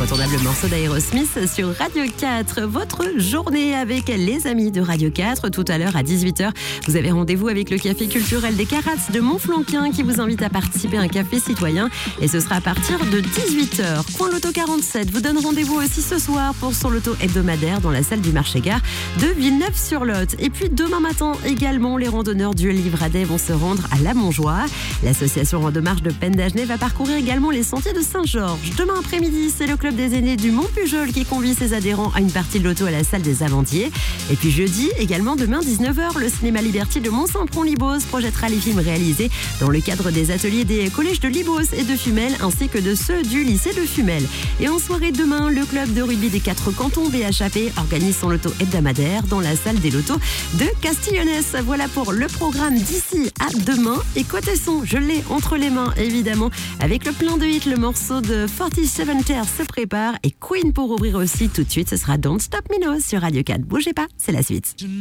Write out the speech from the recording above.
l'incontournable morceau d'Aerosmith sur Radio 4. Votre journée avec les amis de Radio 4. Tout à l'heure à 18h, vous avez rendez-vous avec le café culturel des Carats de Montflanquin qui vous invite à participer à un café citoyen. Et ce sera à partir de 18h. Coin Loto 47 vous donne rendez-vous aussi ce soir pour son loto hebdomadaire dans la salle du marché-gare de Villeneuve-sur-Lot. Et puis demain matin également, les randonneurs du Livradet vont se rendre à la Montjoie. L'association Randomarche de Penn d'Agenais va parcourir également les sentiers de Saint-Georges. Demain après-midi, c'est le club des aînés du Mont-Pujol qui convie ses adhérents à une partie de loto à la salle des Amandiers. Et puis jeudi, également demain 19h, le cinéma Liberty de Mont-Saint-Pront-Libos projettera les films réalisés dans le cadre des ateliers des collèges de Libos et de Fumel ainsi que de ceux du lycée de Fumel. Et en soirée demain, le club de rugby des 4 cantons BHAP organise son loto hebdomadaire dans la salle des lotos de Castillonnès. Voilà pour le programme d'ici à demain. Et côté son, je l'ai entre les mains évidemment avec le plein de hits. Le morceau de 47 Tears se prépare et Queen pour ouvrir aussi tout de suite. Ce sera Don't Stop Me Now sur Radio 4. Bougez pas, c'est la suite.